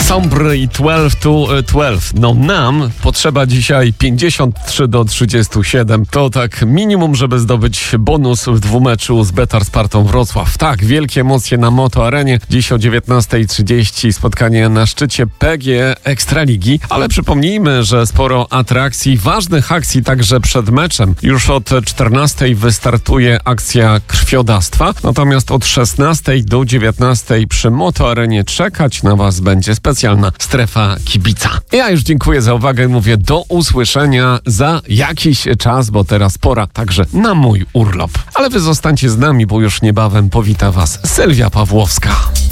Sombre i 12 to 12. No nam potrzeba dzisiaj 53 do 37. To tak minimum, żeby zdobyć bonus w dwumeczu z Betar Spartą Wrocław. Tak, wielkie emocje na Moto Arenie. Dziś o 19:30 spotkanie na szczycie PGE Ekstraligi. Ale przypomnijmy, że sporo atrakcji, ważnych akcji także przed meczem. Już od 14:00 wystartuje akcja krwiodawstwa. Natomiast od 16:00 do 19:00 przy Moto Arenie czekać na Was będzie specjalna strefa kibica. Ja już dziękuję za uwagę i mówię do usłyszenia za jakiś czas, bo teraz pora także na mój urlop. Ale Wy zostańcie z nami, bo już niebawem powita Was Sylwia Pawłowska.